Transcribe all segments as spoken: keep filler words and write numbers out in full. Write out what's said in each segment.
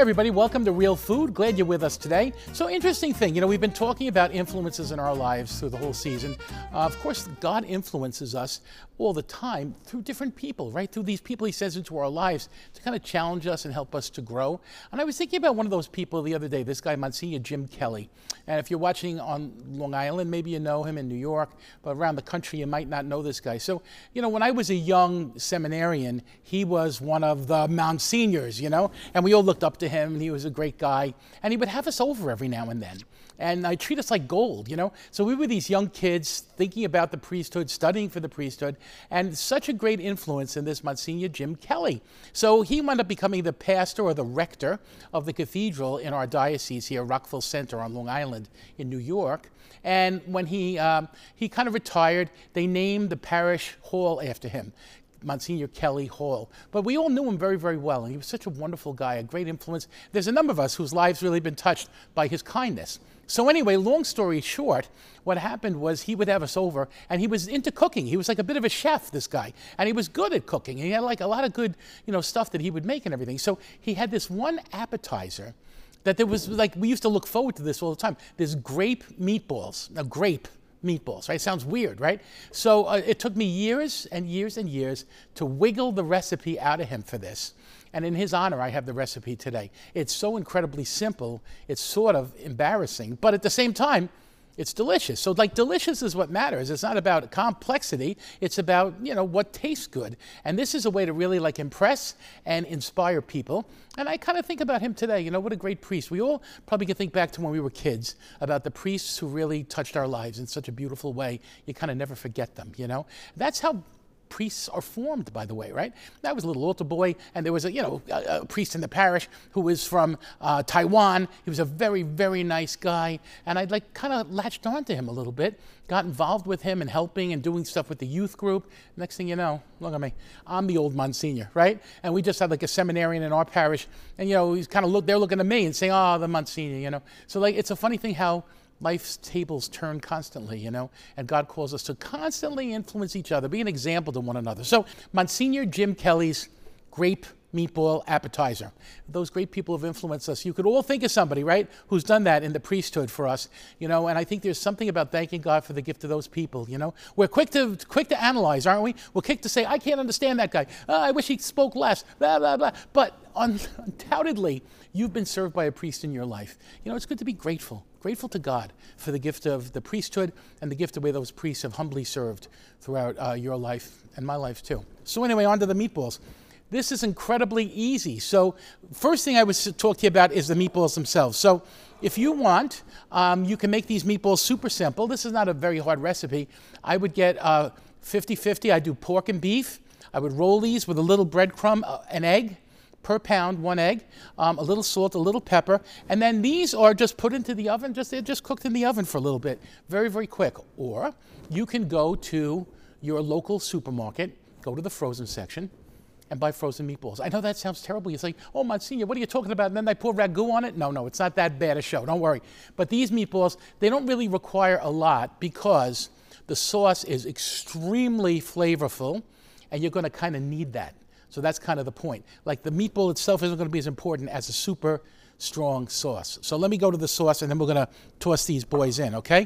everybody, welcome to Real Food. Glad you're with us today. So interesting thing, you know, we've been talking about influences in our lives through the whole season. Uh, of course, God influences us all the time through different people, right? Through these people he sends into our lives to kind of challenge us and help us to grow. And I was thinking about one of those people the other day, this guy, Monsignor Jim Kelly. And if you're watching on Long Island, maybe you know him in New York, but around the country, you might not know this guy. So, you know, when I was a young seminarian, he was one of the Monsignors, you know, and we all looked up to him, and he was a great guy. And he would have us over every now and then. And I treat us like gold, you know. So we were these young kids thinking about the priesthood, studying for the priesthood, and such a great influence in this Monsignor Jim Kelly. So he wound up becoming the pastor or the rector of the cathedral in our diocese here, Rockville Center on Long Island in New York. And when he, um, he kind of retired, they named the parish hall after him, Monsignor Kelly Hall. But we all knew him very, very well, and he was such a wonderful guy, a great influence. There's a number of us whose lives really been touched by his kindness. So anyway, long story short, what happened was he would have us over, and he was into cooking. He was like a bit of a chef, this guy, and he was good at cooking. He had like a lot of good, you know, stuff that he would make and everything. So he had this one appetizer that there was like, we used to look forward to this all the time. There's grape meatballs. Now, grape meatballs, right? Sounds weird, right? So uh, it took me years and years and years to wiggle the recipe out of him for this. And in his honor, I have the recipe today. It's so incredibly simple, it's sort of embarrassing, but at the same time, it's delicious. So like delicious is what matters. It's not about complexity, it's about, you know, what tastes good. And this is a way to really like impress and inspire people. And I kind of think about him today, you know, what a great priest. We all probably can think back to when we were kids about the priests who really touched our lives in such a beautiful way. You kind of never forget them, you know. That's how priests are formed, by the way, right? I was a little altar boy, and there was a, you know, a, a priest in the parish who was from uh, Taiwan. He was a very, very nice guy, and I'd like kind of latched on to him a little bit, got involved with him and helping and doing stuff with the youth group. Next thing you know, look at me, I'm the old Monsignor, right? And we just had like a seminarian in our parish, and you know, he's kind of look, they're looking at me and saying, oh, the Monsignor, you know? So like, it's a funny thing how life's tables turn constantly, you know, and God calls us to constantly influence each other, be an example to one another. So Monsignor Jim Kelly's grape meatball appetizer. Those great people have influenced us. You could all think of somebody, right, who's done that in the priesthood for us, you know, and I think there's something about thanking God for the gift of those people, you know. We're quick to quick to analyze, aren't we? We're quick to say, I can't understand that guy. Oh, I wish he spoke less, blah, blah, blah. But un- undoubtedly, you've been served by a priest in your life. You know, it's good to be grateful. Grateful to God for the gift of the priesthood and the gift of the way those priests have humbly served throughout uh, your life and my life too. So anyway, on to the meatballs. This is incredibly easy. So first thing I would talk to you about is the meatballs themselves. So if you want, um, you can make these meatballs super simple. This is not a very hard recipe. I would get uh, fifty fifty. I do pork and beef. I would roll these with a little breadcrumb, uh, an egg, per pound, one egg, um, a little salt, a little pepper, and then these are just put into the oven, just they're just cooked in the oven for a little bit, very, very quick. Or you can go to your local supermarket, go to the frozen section, and buy frozen meatballs. I know that sounds terrible. You say, oh, Monsignor, what are you talking about? And then they pour ragu on it? No, no, it's not that bad a show, don't worry. But these meatballs, they don't really require a lot because the sauce is extremely flavorful, and you're gonna kind of need that. So that's kind of the point. Like the meatball itself isn't going to be as important as a super strong sauce. So let me go to the sauce, and then we're going to toss these boys in, okay?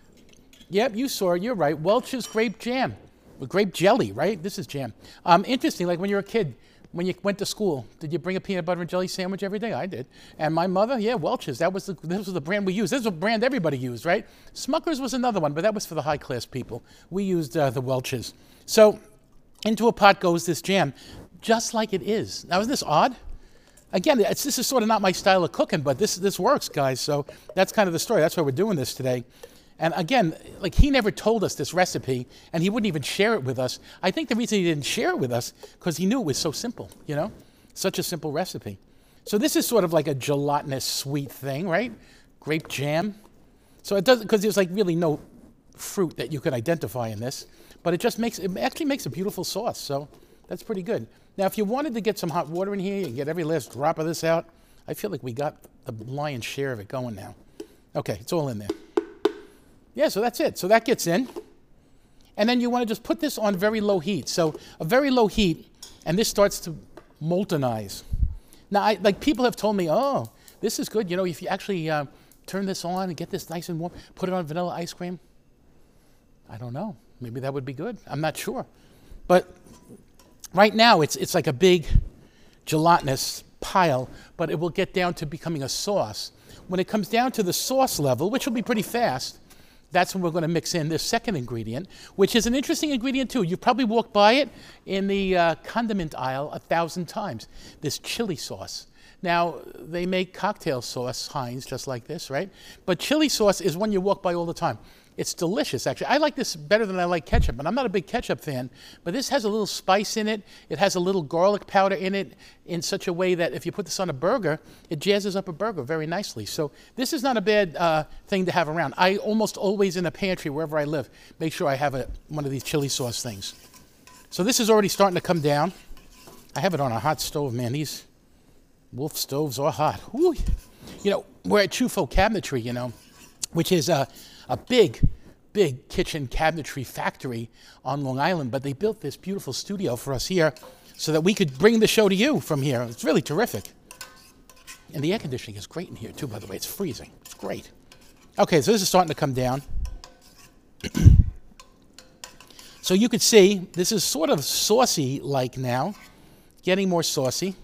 Yep, you saw it. You're right. Welch's grape jam. With grape jelly, right? This is jam. Um, interesting, like when you were a kid, when you went to school, did you bring a peanut butter and jelly sandwich every day? I did. And my mother, yeah, Welch's. That was the, this was the brand we used. This is a brand everybody used, right? Smucker's was another one, but that was for the high-class people. We used uh, the Welch's. So into a pot goes this jam, just like it is. Now, isn't this odd? Again, it's, this is sort of not my style of cooking, but this this works, guys. So that's kind of the story. That's why we're doing this today. And again, like he never told us this recipe, and he wouldn't even share it with us. I think the reason he didn't share it with us, because he knew it was so simple, you know? Such a simple recipe. So this is sort of like a gelatinous sweet thing, right? Grape jam. So it doesn't, because there's like really no fruit that you could identify in this, but it just makes, it actually makes a beautiful sauce. So that's pretty good. Now, if you wanted to get some hot water in here, you can get every last drop of this out. I feel like we got the lion's share of it going now. Okay, it's all in there. Yeah, so that's it. So that gets in. And then you want to just put this on very low heat. So a very low heat, and this starts to moltenize. Now, I, like people have told me, oh, this is good. You know, if you actually uh, turn this on and get this nice and warm, put it on vanilla ice cream. I don't know. Maybe that would be good. I'm not sure. But right now, it's, it's like a big gelatinous pile, but it will get down to becoming a sauce. When it comes down to the sauce level, which will be pretty fast, that's when we're going to mix in this second ingredient, which is an interesting ingredient too. You've probably walked by it in the uh, condiment aisle a thousand times, this chili sauce. Now, they make cocktail sauce, Heinz, just like this, right? But chili sauce is one you walk by all the time. It's delicious, actually. I like this better than I like ketchup, and I'm not a big ketchup fan, but this has a little spice in it. It has a little garlic powder in it in such a way that if you put this on a burger, it jazzes up a burger very nicely. So this is not a bad uh, thing to have around. I almost always in a pantry, wherever I live, make sure I have a, one of these chili sauce things. So this is already starting to come down. I have it on a hot stove, man. These Wolf stoves are hot. Woo. You know, we're at Chufo Cabinetry, you know, which is a, a big, big kitchen cabinetry factory on Long Island, but they built this beautiful studio for us here so that we could bring the show to you from here. It's really terrific. And the air conditioning is great in here, too, by the way. It's freezing. It's great. Okay, so this is starting to come down. So you could see this is sort of saucy-like now, getting more saucy.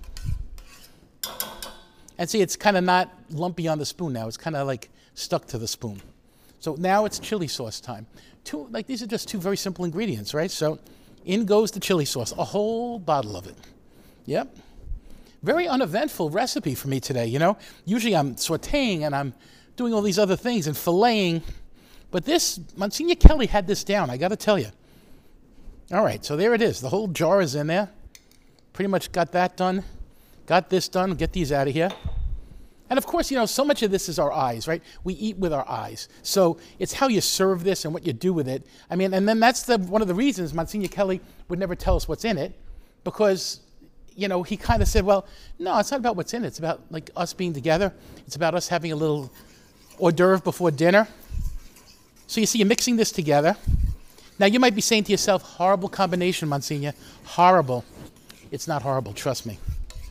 And see, it's kind of not lumpy on the spoon now. It's kind of like stuck to the spoon. So now it's chili sauce time. Two, like these are just two very simple ingredients, right? So in goes the chili sauce, a whole bottle of it. Yep. Very uneventful recipe for me today, you know? Usually I'm sauteing and I'm doing all these other things and filleting. But this, Monsignor Kelly had this down, I got to tell you. All right, so there it is. The whole jar is in there. Pretty much got that done. Got this done. Get these out of here. And of course, you know, so much of this is our eyes, right? We eat with our eyes. So it's how you serve this and what you do with it. I mean, and then that's the, one of the reasons Monsignor Kelly would never tell us what's in it, because, you know, he kind of said, well, no, it's not about what's in it. It's about, like, us being together. It's about us having a little hors d'oeuvre before dinner. So you see, you're mixing this together. Now, you might be saying to yourself, horrible combination, Monsignor. Horrible. It's not horrible, trust me.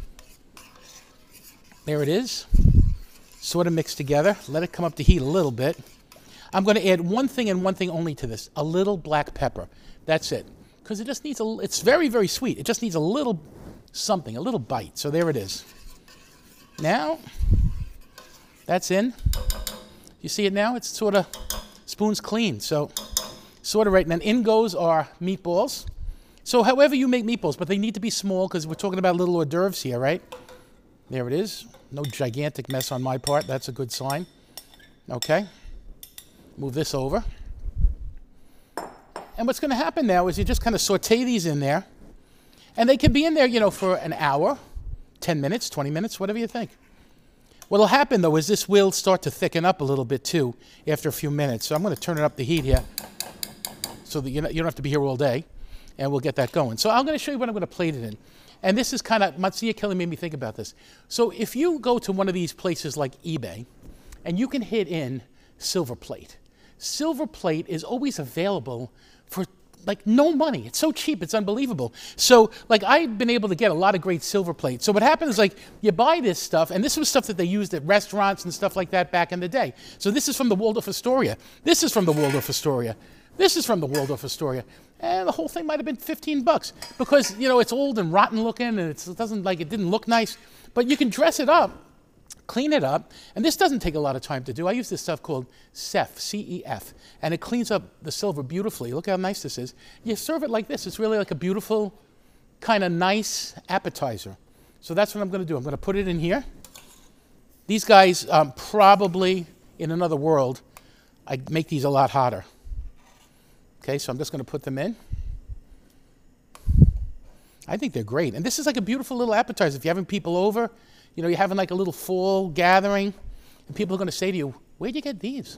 There it is, sort of mixed together. Let it come up to heat a little bit. I'm going to add one thing and one thing only to this, a little black pepper. That's it, because it just needs a, it's very, very sweet. It just needs a little something, a little bite. So there it is. Now, that's in. You see it now? It's sort of, spoon's clean. So sort of right now, in goes our meatballs. So however you make meatballs, but they need to be small because we're talking about little hors d'oeuvres here, right? There it is. No gigantic mess on my part. That's a good sign. Okay. Move this over. And what's going to happen now is you just kind of saute these in there. And they can be in there, you know, for an hour, ten minutes, twenty minutes, whatever you think. What will happen, though, is this will start to thicken up a little bit, too, after a few minutes. So I'm going to turn it up the heat here so that you don't have to be here all day. And we'll get that going. So I'm going to show you what I'm going to plate it in. And this is kind of, Monsignor Kelly made me think about this. So if you go to one of these places like eBay, and you can hit in silver plate. Silver plate is always available for like no money. It's so cheap, it's unbelievable. So like I've been able to get a lot of great silver plate. So what happens is like you buy this stuff, and this was stuff that they used at restaurants and stuff like that back in the day. So this is from the Waldorf Astoria. This is from the Waldorf Astoria. This is from the Waldorf Astoria. And the whole thing might have been fifteen bucks because, you know, it's old and rotten looking and it's, it doesn't like, it didn't look nice. But you can dress it up, clean it up, and this doesn't take a lot of time to do. I use this stuff called C E F, C E F, and it cleans up the silver beautifully. Look how nice this is. You serve it like this. It's really like a beautiful, kind of nice appetizer. So that's what I'm going to do. I'm going to put it in here. These guys, um, probably in another world, I'd make these a lot hotter. Okay, so I'm just going to put them in. I think they're great. And this is like a beautiful little appetizer. If you're having people over, you know, you're having like a little fall gathering, and people are going to say to you, where'd you get these?